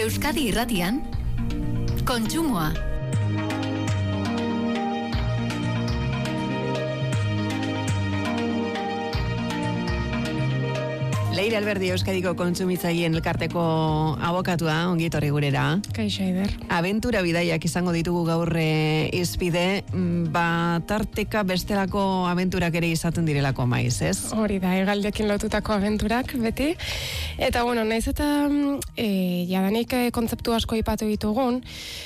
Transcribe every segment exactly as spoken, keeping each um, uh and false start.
Euskadi Irratian, kontsumoa. Leire Alberdi, Euskadiko kontsumitzaileen elkarteko abokatua, ongi etorri gurera. Kaixo, Eider. Abentura bidaiak izango ditugu gaur izpide, ba tarteka bestelako abenturak ere izaten direlako maiz, ez? Hori da, hegaldekin lotutako abenturak, beti. Eta, bueno, naiz eta e, jadanik kontzeptu asko aipatu ditugun,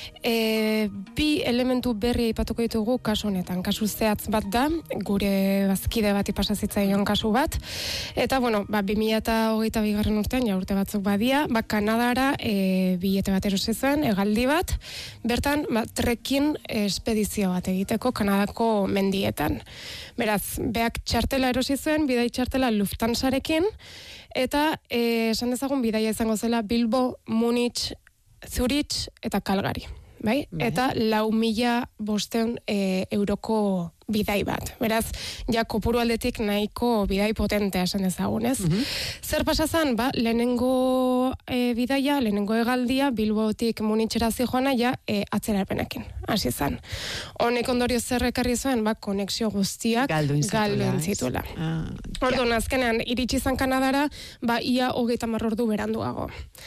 e, bi elementu berri aipatuko ditugu kasu honetan. Kasu zehatz bat da, gure bazkide bat ipasazitzaion kasu bat. Eta, bueno, ba, bi mila eta hogeita bigarren urtean, ja urte batzuk badia, ba, Kanadara e, bilete bat erosi zuen, hegaldi bat, bertan, ba, trekking espedizio bat egiteko Kanadako mendietan. Beraz, beak txartela erosi zuen, bidai txartela Lufthansarekin, eta e, esan dezagun bidaia izango zela Bilbo, Munich, Zurich eta Calgary. Bai? Bai. Eta lau mila bosteun e, euroko bidai bat. Beraz, ja kopuru aldetik nahiko bidai potentea esan dezagun, ez? Mm-hmm. Zer pasazan, ba, lehenengo e, bidaia, lehenengo hegaldia, Bilbotik Munichera zijoana, ja, e, atzerapenekin, hasi zan. Honek ondorio zer ekarri zuen, ba, konexio guztiak galdu zituela. Ah, Orduan, azkenean, iritsi zan Kanadara, ba, ia hogeita hamar ordu beranduago.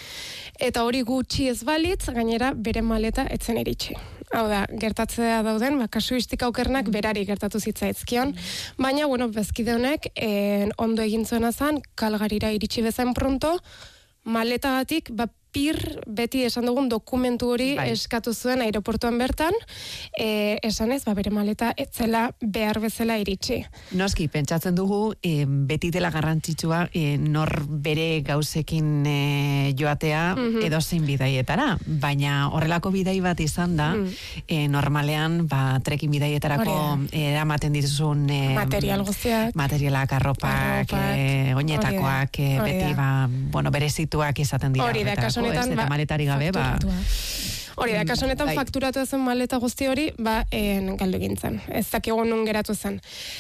Eta hori gutxi ez balitz, gainera bere maleta etzen iritsi. Hau da, gertatzea dauden, ba, kasuistika okernak berari gertatu zitzaitzkion, baina, bueno, bezkide honek, en, ondo egin zuena zan, Calgaryra iritsi bezain pronto, maletagatik, ba, pir, beti esan dugun dokumentu hori bai. Eskatu zuen aeroportuan bertan, e, esan ez, ba, bere maleta etzela behar bezala iritsi. Noski, pentsatzen dugu, e, beti dela garrantzitsua, e, nor bere gauzekin e, joatea mm-hmm. edo zein bidaietara, baina horrelako bidai bat izan da, mm. e, normalean, ba, trekin bidaietarako eramaten dituzun e, material guztiak, materialak, arropak, e, oinetakoak, e, beti, ba, bueno, berezituak izaten dira. Hori da, kasu ez, eta maletari gabe, ba... Hori da, kasu honetan fakturatu zen maleta guzti hori, ba, en, galdu gintzen. Ez dakigu nun geratu zen.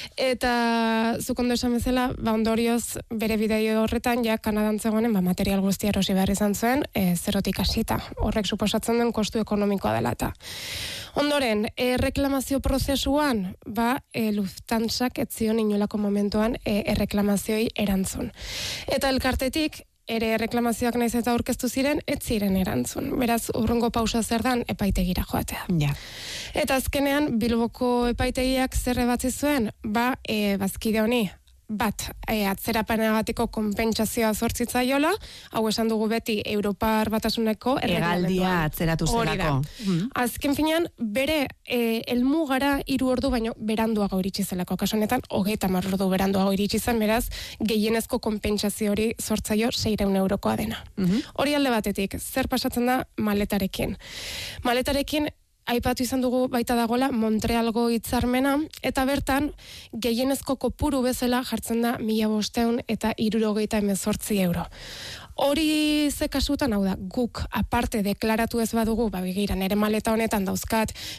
Eta, zuk ondo esan bezala, ba, ondorioz, bere bidaio horretan, ja, Kanadan zegoenen, ba, material guzti erosi behar izan zuen, e, zerotik hasita. Horrek suposatzen den kostu ekonomikoa dela eta. Ondoren, e, reklamazio prozesuan, ba, e, Lufthansak ez zion inolako momentuan e, erreklamazioi erantzun. Eta elkartetik, ere reklamazioak naiz eta aurkeztu ziren, ez ziren erantzun. Beraz, urrungo pausa zer dan, epaitegira joatea. Ja. Eta azkenean, Bilboko epaitegiak zer ebatzi zuen, ba, e, bazkide honi, bat, e, atzerapenegatiko konpentsazioa zortzitzaiola, hau esan dugu beti Europar Batasuneko hegaldia atzeratu zelako. Mm. Azken finean, bere e, helmugara hiru ordu baino beranduago iritsi zelako. Kasu honetan, hogeita hamar ordu beranduago iritsi zen, beraz, gehienezko konpentsazio hori zortzaio seiehun eurokoa dena. Mm-hmm. Hori alde batetik, zer pasatzen da maletarekin? Maletarekin aipatu izan dugu baita dagola Montrealgo hitzarmena, eta bertan gehienezko kopuru bezala jartzen da mila bosteun eta hirurogeita hemezortzi euro. Hori ze kasutan, hau da, guk aparte deklaratu ez badugu, ba, begira, nere maleta honetan dauzkat